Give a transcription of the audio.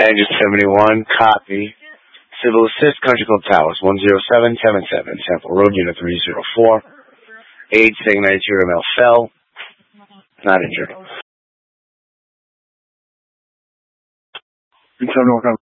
Engine 71, copy. Civil Assist, Country Club Towers, 10777, Sample Road, Unit 304. Aid saying 92 ml fell. Not injured.